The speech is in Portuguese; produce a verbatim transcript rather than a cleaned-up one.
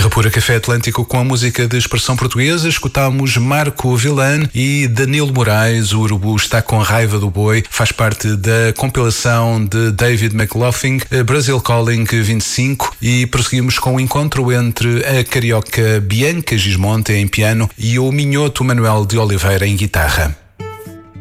Terra Pura Café Atlântico com a música de expressão portuguesa. Escutámos Marco Vilan e Danilo Moraes. O Urubu está com raiva do boi. Faz parte da compilação de David McLaughlin, Brazil Calling vinte e cinco. E prosseguimos com o encontro entre a carioca Bianca Gismonte em piano e o minhoto Manuel de Oliveira em guitarra.